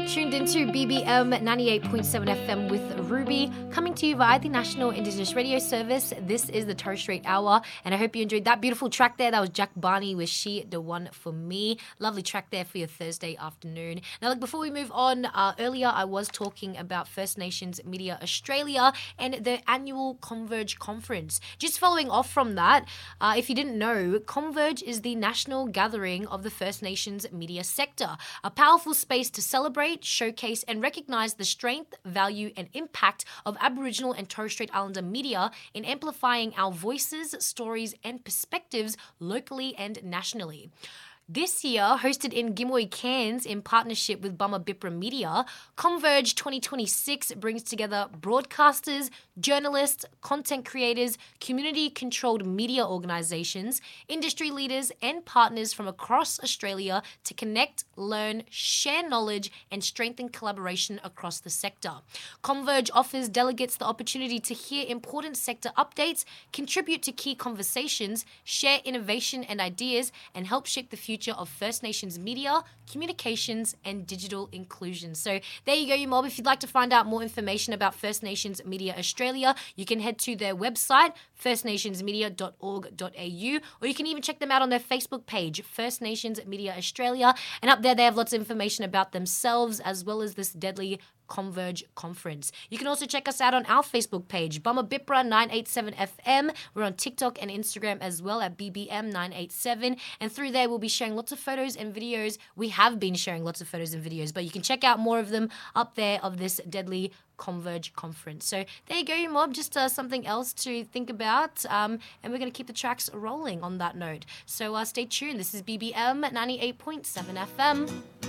tuned into BBM 98.7 FM with Ruby, coming to you via the National Indigenous Radio Service. This is the Torres Strait Hour, and I hope you enjoyed that beautiful track there. That was Jack Barney with She the One for Me. Lovely track there for your Thursday afternoon. Now, look, before we move on, earlier I was talking about First Nations Media Australia and their annual Converge conference. Just following off from that, if you didn't know, Converge is the national gathering of the First Nations media sector, a powerful space to celebrate, showcase and recognise the strength, value and impact of Aboriginal and Torres Strait Islander media in amplifying our voices, stories and perspectives locally and nationally. This year, hosted in Gimoi, Cairns, in partnership with Bama Bipra Media, Converge 2026 brings together broadcasters, journalists, content creators, community-controlled media organisations, industry leaders and partners from across Australia to connect, learn, share knowledge and strengthen collaboration across the sector. Converge offers delegates the opportunity to hear important sector updates, contribute to key conversations, share innovation and ideas, and help shape the future of First Nations media, communications and digital inclusion. So there you go, you mob. If you'd like to find out more information about First Nations Media Australia, you can head to their website, firstnationsmedia.org.au, or you can even check them out on their Facebook page, First Nations Media Australia. And up there, they have lots of information about themselves as well as this deadly Converge conference. You can also check us out on our Facebook page, Bama Bipra 987 FM. We're on TikTok and Instagram as well at BBM 987. And through there, we'll be sharing lots of photos and videos. We have been sharing lots of photos and videos, but you can check out more of them up there of this deadly Converge conference. So there you go, you mob. Just something else to think about. And we're going to keep the tracks rolling on that note. So stay tuned. This is BBM 98.7 FM.